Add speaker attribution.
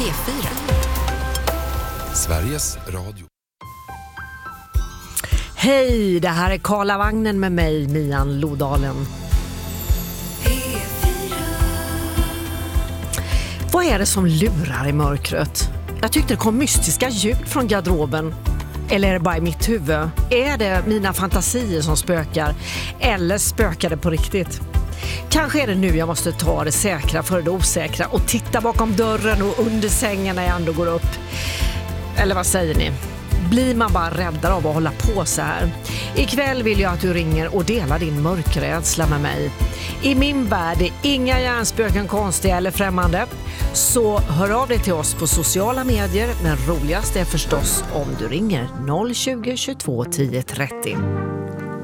Speaker 1: P4.
Speaker 2: Sveriges Radio.
Speaker 3: Hej, det här är Karlavagnen med mig, Mian Lodalen. Vad är det som lurar i mörkret? Jag tyckte det kom mystiska ljud från garderoben. Eller är det bara i mitt huvud? Är det mina fantasier som spökar? Eller spökar det på riktigt? Kanske är det nu jag måste ta det säkra för det osäkra och titta bakom dörren och under sängen när jag ändå går upp. Eller vad säger ni? Blir man bara räddare av att hålla på så här? Ikväll vill jag att du ringer och delar din mörkrädsla med mig. I min värld är inga hjärnspöken konstiga eller främmande. Så hör av dig till oss på sociala medier. Men roligast är förstås om du ringer 020 22 10 30.